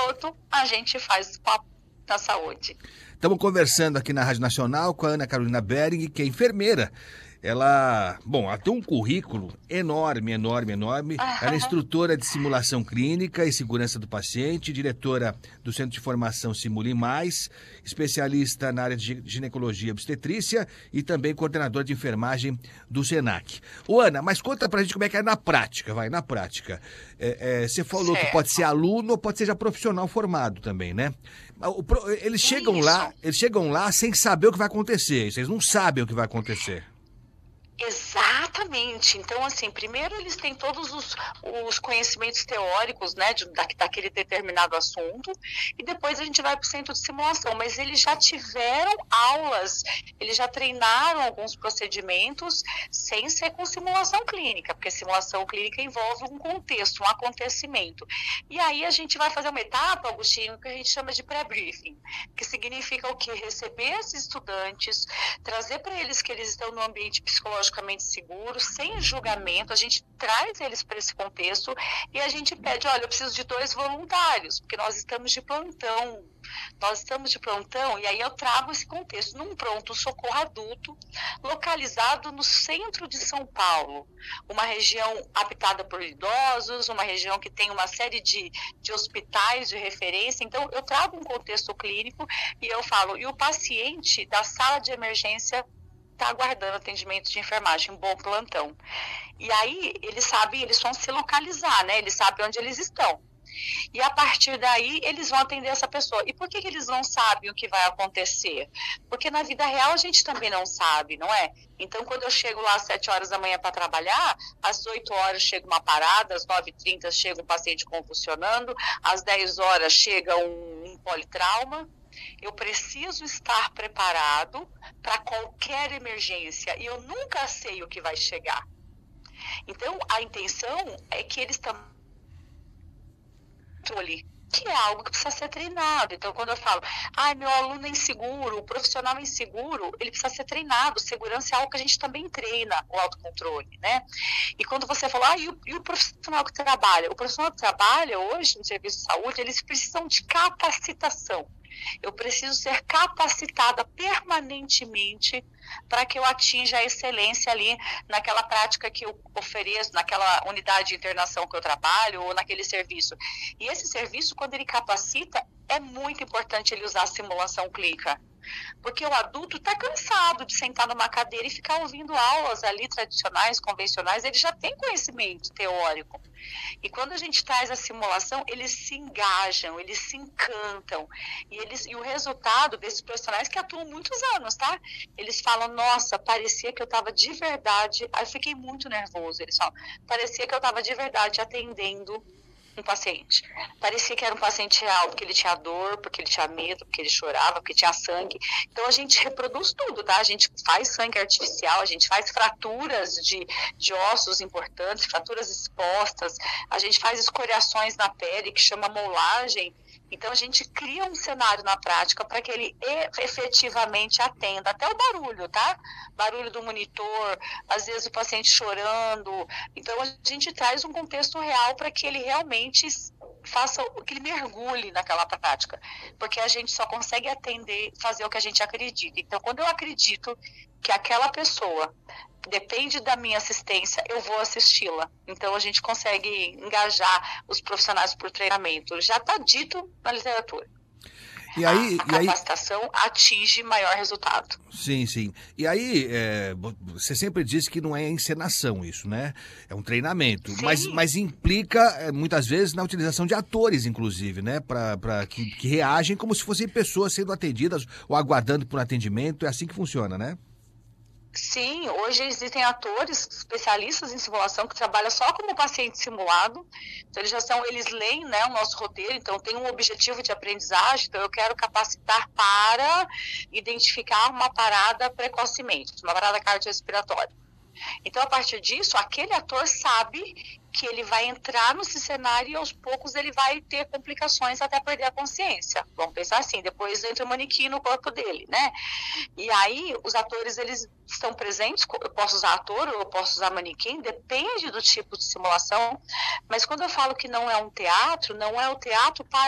piloto a gente faz da saúde. Estamos conversando aqui na Rádio Nacional com a Ana Carolina Bering, que é enfermeira. Ela tem um currículo enorme. Ela é instrutora de simulação clínica e segurança do paciente, diretora do Centro de Formação Simule Mais, especialista na área de ginecologia e obstetrícia e também coordenadora de enfermagem do SENAC. Ana, mas conta pra gente como é que é na prática, na prática. Você falou que pode ser aluno ou pode ser já profissional formado também, né? Eles chegam lá sem saber o que vai acontecer, eles não sabem o que vai acontecer. Exatamente. Então, assim, primeiro eles têm todos os conhecimentos teóricos, né, daquele determinado assunto, e depois a gente vai para o centro de simulação. Mas eles já tiveram aulas, eles já treinaram alguns procedimentos sem ser com simulação clínica, porque simulação clínica envolve um contexto, um acontecimento. E aí a gente vai fazer uma etapa, Agostinho, que a gente chama de pré-briefing, que significa o quê? Receber esses estudantes, trazer para eles que eles estão no ambiente psicológico seguro, sem julgamento, a gente traz eles para esse contexto e a gente pede, olha, eu preciso de 2 voluntários, porque nós estamos de plantão, e aí eu trago esse contexto num pronto-socorro adulto, localizado no centro de São Paulo, uma região habitada por idosos, uma região que tem uma série de hospitais de referência. Então eu trago um contexto clínico e eu falo, e o paciente da sala de emergência está aguardando atendimento de enfermagem, um bom plantão. E aí, eles vão se localizar, né? Eles sabem onde eles estão. E a partir daí, eles vão atender essa pessoa. E por que eles não sabem o que vai acontecer? Porque na vida real a gente também não sabe, não é? Então, quando eu chego lá às 7 horas da manhã para trabalhar, às 8 horas chega uma parada, às 9h30 chega um paciente convulsionando, às 10 horas chega um politrauma. Eu preciso estar preparado para qualquer emergência e eu nunca sei o que vai chegar. Então, a intenção é que eles também que é algo que precisa ser treinado. Então, quando eu falo, meu aluno é inseguro, o profissional é inseguro, ele precisa ser treinado. Segurança é algo que a gente também treina, o autocontrole, né? E quando você fala, e o profissional que trabalha? O profissional que trabalha hoje no serviço de saúde, eles precisam de capacitação. Eu preciso ser capacitada permanentemente para que eu atinja a excelência ali naquela prática que eu ofereço, naquela unidade de internação que eu trabalho ou naquele serviço. E esse serviço, quando ele capacita, é muito importante ele usar a simulação clínica. Porque o adulto está cansado de sentar numa cadeira e ficar ouvindo aulas ali tradicionais, convencionais, ele já tem conhecimento teórico. E quando a gente traz a simulação, eles se engajam, eles se encantam. E o resultado desses profissionais que atuam muitos anos, tá? Eles falam, nossa, parecia que eu estava de verdade, aí eu fiquei muito nervoso, eles falam, parecia que eu estava de verdade atendendo um paciente. Parecia que era um paciente real, porque ele tinha dor, porque ele tinha medo, porque ele chorava, porque tinha sangue. Então a gente reproduz tudo, tá? A gente faz sangue artificial, a gente faz fraturas de ossos importantes, fraturas expostas, a gente faz escoriações na pele, que chama molagem. Então, a gente cria um cenário na prática para que ele efetivamente atenda. Até o barulho, tá? Barulho do monitor, às vezes o paciente chorando. Então, a gente traz um contexto real para que ele realmente faça, que ele mergulhe naquela prática. Porque a gente só consegue atender, fazer o que a gente acredita. Então, quando eu acredito que aquela pessoa depende da minha assistência, eu vou assisti-la. Então, a gente consegue engajar os profissionais por treinamento. Já está dito na literatura. E aí, a capacitação atinge maior resultado. Sim, sim. E aí, você sempre diz que não é encenação isso, né? É um treinamento. Mas implica, muitas vezes, na utilização de atores, inclusive, né? Que reagem como se fossem pessoas sendo atendidas ou aguardando por um atendimento. É assim que funciona, né? Sim, hoje existem atores especialistas em simulação que trabalham só como paciente simulado. Então eles leem, né, o nosso roteiro, então tem um objetivo de aprendizagem, então eu quero capacitar para identificar uma parada precocemente, uma parada cardiorrespiratória. Então, a partir disso, aquele ator sabe que ele vai entrar nesse cenário e aos poucos ele vai ter complicações até perder a consciência. Vamos pensar assim, depois entra o manequim no corpo dele, né? E aí, os atores, eles estão presentes, eu posso usar ator ou eu posso usar manequim, depende do tipo de simulação, mas quando eu falo que não é um teatro, não é o teatro para